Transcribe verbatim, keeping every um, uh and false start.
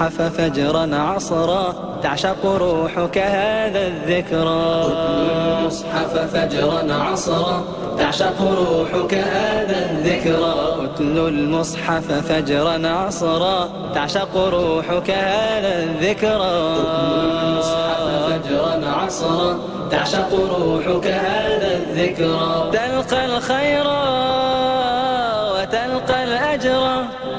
المصحف فجرا عصرا تعشق روحك هذا الذكرى. اتل المصحف فجرا عصرا تعشق روحك هذا الذكرى. اتل المصحف فجرا عصرا تعشق روحك هذا الذكرى. اتل المصحف فجرا عصرا تعشق روحك هذا الذكرى. تلقى الخير وتلقى الأجر